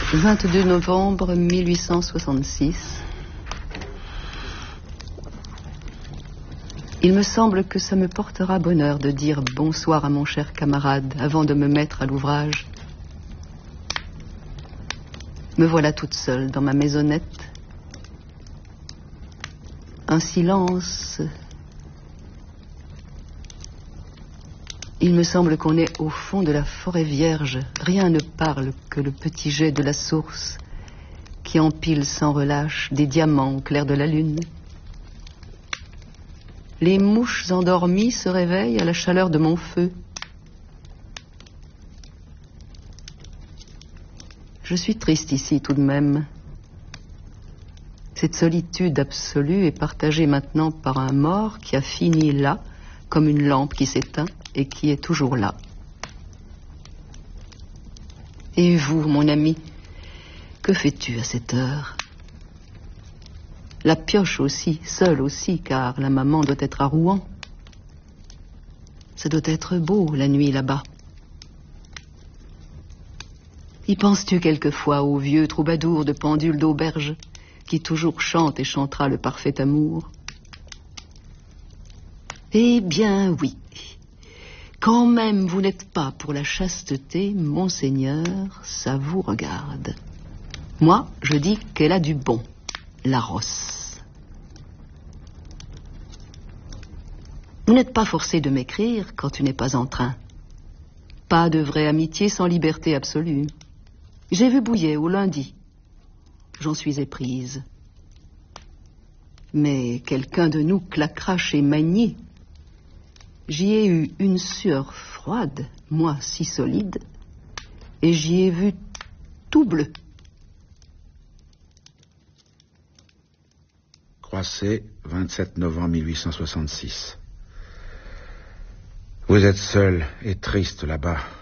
22 novembre 1866. Il me semble que ça me portera bonheur de dire bonsoir à mon cher camarade avant de me mettre à l'ouvrage. Me voilà toute seule dans ma maisonnette. Un silence. Il me semble qu'on est au fond de la forêt vierge. Rien ne parle que le petit jet de la source qui empile sans relâche des diamants au clair de la lune. Les mouches endormies se réveillent à la chaleur de mon feu. Je suis triste ici tout de même. Cette solitude absolue est partagée maintenant par un mort qui a fini là, comme une lampe qui s'éteint et qui est toujours là. Et vous, mon ami, que fais-tu à cette heure? La pioche aussi, seule aussi, car la maman doit être à Rouen. Ça doit être beau, la nuit là-bas. Y penses-tu quelquefois au vieux troubadour de pendule d'auberge qui toujours chante et chantera le parfait amour? Eh bien, oui. Quand même vous n'êtes pas pour la chasteté, monseigneur, ça vous regarde. Moi, je dis qu'elle a du bon, la rosse. Vous n'êtes pas forcé de m'écrire quand tu n'es pas en train. Pas de vraie amitié sans liberté absolue. J'ai vu Bouillet au lundi. J'en suis éprise. Mais quelqu'un de nous claquera chez Magny. J'y ai eu une sueur froide, moi si solide, et j'y ai vu tout bleu. Croisset, 27 novembre 1866. Vous êtes seul et triste là-bas.